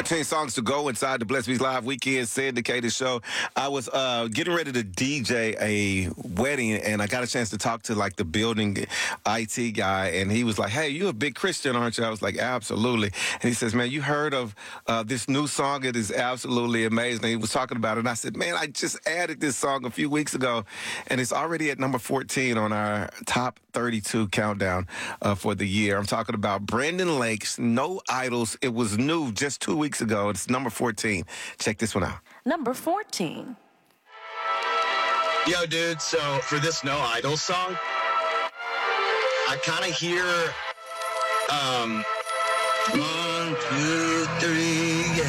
14 songs to go inside the Bless Beats Live Weekend syndicated show. I was getting ready to DJ a wedding, and I got a chance to talk to like the building IT guy, and he was like, "Hey, you a big Christian, aren't you?" I was like, "Absolutely." And he says, "Man, you heard of this new song? It is absolutely amazing." And he was talking about it, and I said, "Man, I just added this song a few weeks ago, and it's already at number 14 on our top 32 countdown for the year." I'm talking about Brandon Lake's No Idols. It was new just 2 weeks ago. It's number 14. Check this one out. Number 14. Yo, dude, so for this No Idols song, I kind of hear, 1, 2, 3, yeah.